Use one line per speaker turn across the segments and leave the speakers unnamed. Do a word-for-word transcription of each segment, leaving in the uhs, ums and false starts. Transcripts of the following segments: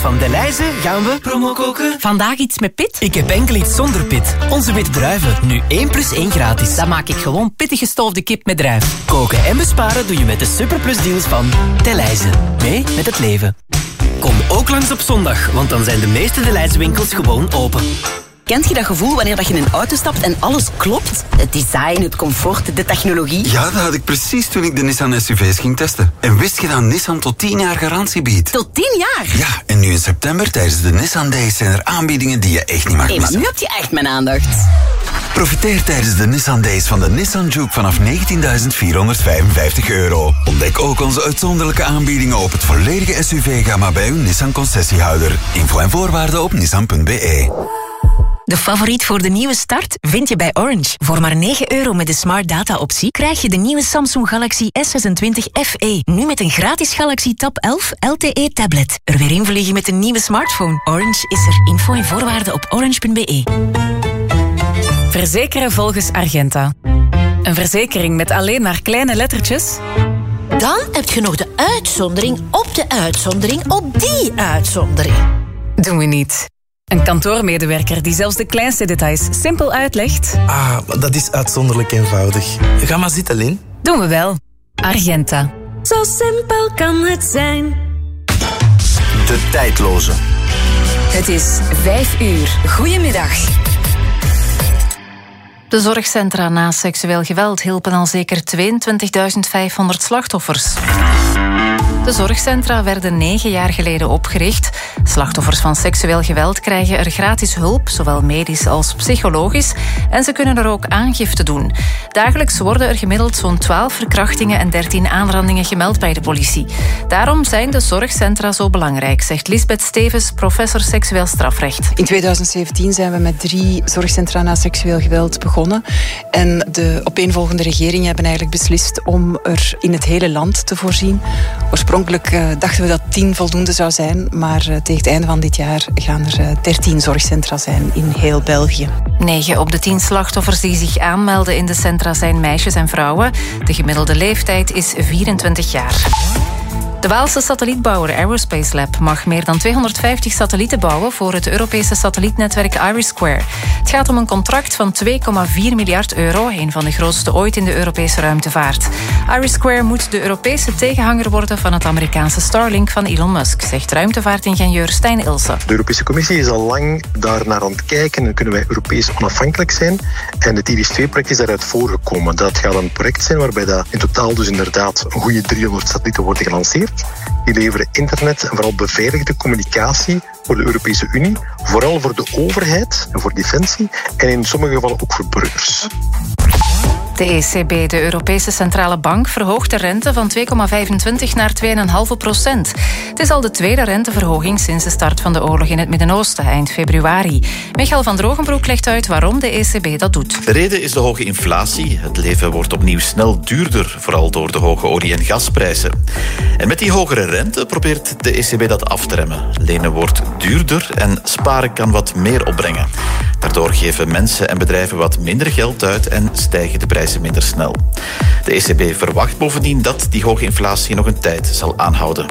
Van Delhaize gaan we promo koken.
Vandaag iets met pit?
Ik heb enkel iets zonder pit. Onze witte druiven. Nu één plus één gratis.
Dan maak ik gewoon pittig gestoofde kip met druif.
Koken en besparen doe je met de Superplus deals van Delhaize. Mee met het leven. Kom ook langs op zondag, want dan zijn de meeste Delhaize winkels gewoon open.
Kent je dat gevoel wanneer je in een auto stapt en alles klopt? Het design, het comfort, de technologie.
Ja, dat had ik precies toen ik de Nissan S U V's ging testen. En wist je dat Nissan tot tien jaar garantie biedt?
Tot tien jaar?
Ja, en nu in september tijdens de Nissan Days zijn er aanbiedingen die je echt niet mag
hey,
missen.
maar nu heb je echt mijn aandacht.
Profiteer tijdens de Nissan Days van de Nissan Juke vanaf negentienduizend vierhonderdvijfenvijftig euro. Ontdek ook onze uitzonderlijke aanbiedingen op het volledige S U V-gamma bij uw Nissan concessiehouder. Info en voorwaarden op nissan punt b e.
De favoriet voor de nieuwe start vind je bij Orange. Voor maar negen euro met de Smart Data optie krijg je de nieuwe Samsung Galaxy S zesentwintig F E. Nu met een gratis Galaxy Tab elf L T E tablet. Er weer invliegen met een nieuwe smartphone. Orange is er. Info en voorwaarden op orange punt b e.
Verzekeren volgens Argenta. Een verzekering met alleen maar kleine lettertjes?
Dan heb je nog de uitzondering op de uitzondering op die uitzondering.
Doen we niet. Een kantoormedewerker die zelfs de kleinste details simpel uitlegt.
Ah, dat is uitzonderlijk eenvoudig. Ga maar zitten, Lin.
Doen we wel. Argenta.
Zo simpel kan het zijn.
De tijdloze.
Het is vijf uur. Goedemiddag. De zorgcentra na seksueel geweld hielpen al zeker tweeëntwintigduizend vijfhonderd slachtoffers. De zorgcentra werden negen jaar geleden opgericht. Slachtoffers van seksueel geweld krijgen er gratis hulp, zowel medisch als psychologisch, en ze kunnen er ook aangifte doen. Dagelijks worden er gemiddeld zo'n twaalf verkrachtingen en dertien aanrandingen gemeld bij de politie. Daarom zijn de zorgcentra zo belangrijk, zegt Lisbeth Stevens, professor seksueel strafrecht.
In tweeduizend zeventien zijn we met drie zorgcentra na seksueel geweld begonnen. En de opeenvolgende regeringen hebben eigenlijk beslist om er in het hele land te voorzien. Oorspronkelijk uh, dachten we dat tien voldoende zou zijn, maar uh, tegen het einde van dit jaar gaan er uh, dertien zorgcentra zijn in heel België.
Negen op de tien slachtoffers die zich aanmelden in de centra zijn meisjes en vrouwen. De gemiddelde leeftijd is vierentwintig jaar. De Waalse satellietbouwer Aerospace Lab mag meer dan tweehonderdvijftig satellieten bouwen voor het Europese satellietnetwerk IRIS². Het gaat om een contract van twee komma vier miljard euro, een van de grootste ooit in de Europese ruimtevaart. IRIS² moet de Europese tegenhanger worden van het Amerikaanse Starlink van Elon Musk, zegt ruimtevaartingenieur Stijn Ilse.
De Europese Commissie is al lang daar naar aan het kijken en kunnen wij Europees onafhankelijk zijn. En het IRIS twee project is daaruit voorgekomen. Dat gaat een project zijn waarbij dat in totaal dus inderdaad een goede driehonderd satellieten worden gelanceerd. Die leveren internet en vooral beveiligde communicatie voor de Europese Unie, vooral voor de overheid en voor defensie en in sommige gevallen ook voor burgers.
De E C B, de Europese Centrale Bank, verhoogt de rente van twee komma vijfentwintig naar twee komma vijf procent. Het is al de tweede renteverhoging sinds de start van de oorlog in het Midden-Oosten, eind februari. Michael van Drogenbroek legt uit waarom de E C B dat doet.
De reden is de hoge inflatie. Het leven wordt opnieuw snel duurder, vooral door de hoge olie- en gasprijzen. En met die hogere rente probeert de E C B dat af te remmen. Lenen wordt duurder en sparen kan wat meer opbrengen. Daardoor geven mensen en bedrijven wat minder geld uit en stijgen de prijzen minder snel. De E C B verwacht bovendien dat die hoge inflatie nog een tijd zal aanhouden.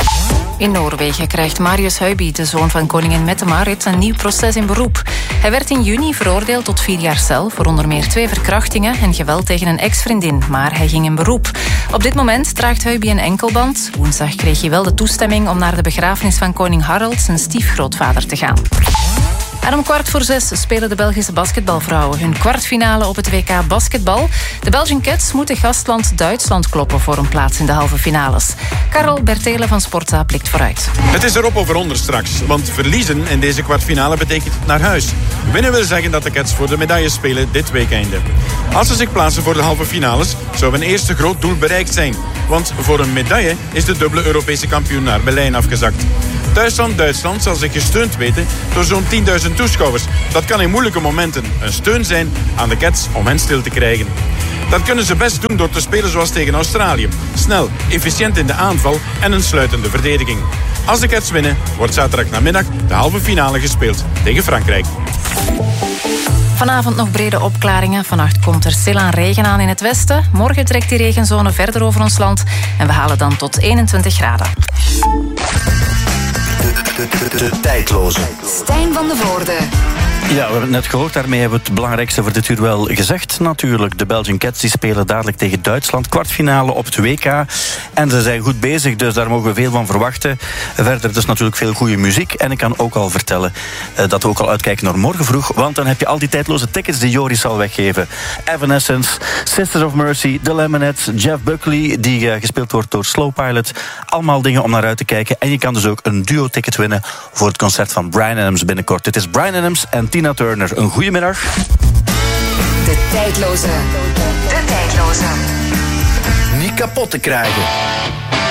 In Noorwegen krijgt Marius Huiby, de zoon van koningin Mette-Marit, een nieuw proces in beroep. Hij werd in juni veroordeeld tot vier jaar cel voor onder meer twee verkrachtingen en geweld tegen een ex-vriendin, maar hij ging in beroep. Op dit moment draagt Huiby een enkelband. Woensdag kreeg hij wel de toestemming om naar de begrafenis van koning Harald, zijn stiefgrootvader, te gaan. En om kwart voor zes spelen de Belgische basketbalvrouwen hun kwartfinale op het W K basketbal. De Belgian Cats moeten gastland Duitsland kloppen voor een plaats in de halve finales. Karel Bertelen van Sportza blikt vooruit.
Het is erop of eronder straks, want verliezen in deze kwartfinale betekent naar huis. Winnen wil zeggen dat de Cats voor de medailles spelen dit weekende. Als ze zich plaatsen voor de halve finales, zou een eerste groot doel bereikt zijn. Want voor een medaille is de dubbele Europese kampioen naar Berlijn afgezakt. Thuisland-Duitsland zal zich gesteund weten door zo'n tienduizend toeschouwers. Dat kan in moeilijke momenten een steun zijn aan de Cats om hen stil te krijgen. Dat kunnen ze best doen door te spelen zoals tegen Australië. Snel, efficiënt in de aanval en een sluitende verdediging. Als de Cats winnen, wordt zaterdag namiddag de halve finale gespeeld tegen Frankrijk.
Vanavond nog brede opklaringen. Vannacht komt er stilaan regen aan in het westen. Morgen trekt die regenzone verder over ons land. En we halen dan tot eenentwintig graden.
De
De, de, de, de tijdloze.
Stijn van de Voorde.
Ja, we hebben het net gehoord. Daarmee hebben we het belangrijkste voor dit uur wel gezegd natuurlijk. De Belgian Cats die spelen dadelijk tegen Duitsland. Kwartfinale op het W K. En ze zijn goed bezig, dus daar mogen we veel van verwachten. Verder dus natuurlijk veel goede muziek. En ik kan ook al vertellen uh, dat we ook al uitkijken naar morgen vroeg. Want dan heb je al die tijdloze tickets die Joris zal weggeven. Evanescence, Sisters of Mercy, The Lemonheads, Jeff Buckley, die uh, gespeeld wordt door Slow Pilot. Allemaal dingen om naar uit te kijken. En je kan dus ook een duo-ticket winnen voor het concert van Bryan Adams binnenkort. Het is Bryan Adams en Tina Turner. Een goedemiddag.
De tijdloze. De tijdloze.
Niet kapot te krijgen.